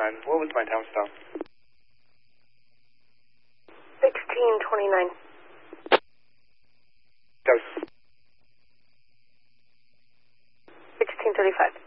What was my time stop? 16:29. That was 16:35.